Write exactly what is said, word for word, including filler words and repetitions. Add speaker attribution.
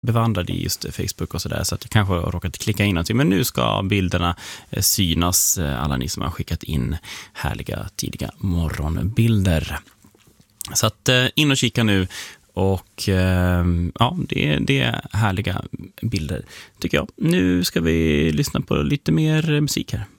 Speaker 1: bevandrad i just Facebook och sådär, så att jag kanske har råkat klicka in någonting. Men nu ska bilderna synas, alla ni som har skickat in härliga tidiga morgonbilder. Så att in och kika nu. Och ja, det, det är härliga bilder tycker jag. Nu ska vi lyssna på lite mer musik här.